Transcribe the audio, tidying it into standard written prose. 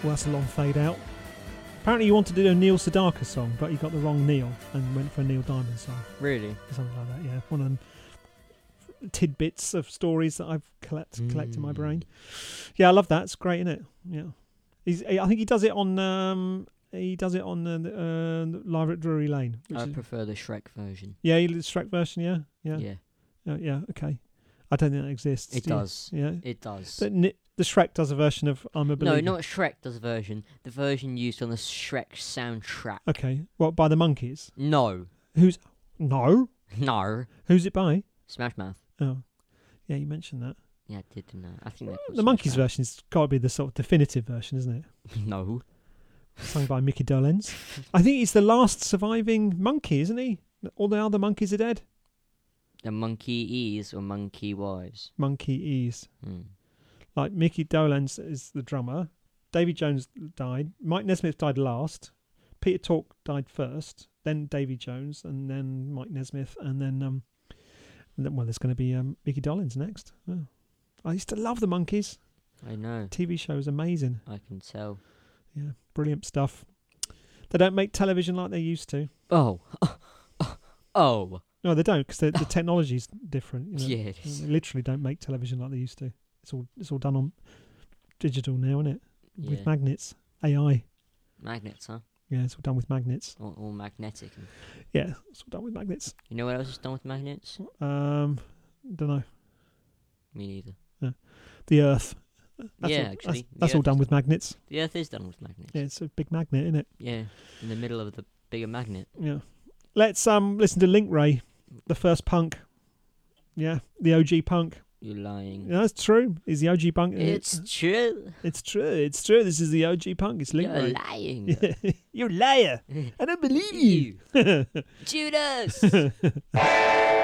Well, that's a long fade out. Apparently you wanted to do a Neil Sedaka song, but you got the wrong Neil and went for a Neil Diamond song. Really? Or something like that, yeah. One of them tidbits of stories that I've collected in my brain. Yeah, I love that. It's great, isn't it? Yeah. I think he does it on Live at Drury Lane. I prefer the Shrek version. Yeah, the Shrek version, yeah? Yeah. Yeah, okay. I don't think that exists. It does. Yeah? It does. But the Shrek does a version of I'm a Believer. No, not Shrek does a version. The version used on the Shrek soundtrack. Okay. What, by the Monkees? No. No? No. Who's it by? Smash Mouth. Oh. Yeah, you mentioned that. Yeah, I did, didn't I? I think The Monkees version's got to be the sort of definitive version, isn't it? No. Sung by Mickey Dolenz. I think he's the last surviving monkey, isn't he? All the other monkeys are dead. The Monkey-E's or Monkey-Wise? Monkey-E's. Like Mickey Dolenz is the drummer. Davy Jones died. Mike Nesmith died last. Peter Tork died first. Then Davy Jones, and then Mike Nesmith, and then there's going to be Mickey Dolenz next. Oh. I used to love the Monkees. I know. TV show is amazing. I can tell. Yeah, brilliant stuff. They don't make television like they used to. Oh. Oh. No, they don't, because the technology's different. You know? Yeah, it is. They literally don't make television like they used to. It's all done on digital now, isn't it? Yeah. With magnets, AI. Magnets, huh? Yeah, it's all done with magnets. All magnetic. Yeah, it's all done with magnets. You know what else is done with magnets? Don't know. Me neither. The Earth. Actually. That's all done with magnets. The Earth is done with magnets. Yeah, it's a big magnet, isn't it? Yeah, in the middle of the bigger magnet. Yeah. Let's listen to Link Ray, the first punk. Yeah, the OG punk. You're lying. Yeah, that's true. He's the OG punk. It's true. It's true. It's true. This is the OG punk. It's Link You're Ray. lying. You're a liar. I don't believe you. Judas!